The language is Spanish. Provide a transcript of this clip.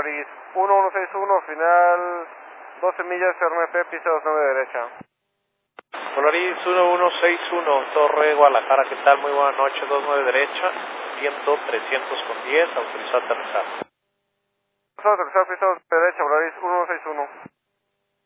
Volaris 1161, final 12 millas RMP, pista 29 derecha. Volaris 1161, Torre Guadalajara, ¿qué tal? Muy buenas noches, 29 derecha, 300 con 10, autorizado a aterrizar. Autorizado a aterrizar, pista 29 derecha, Volaris 1161.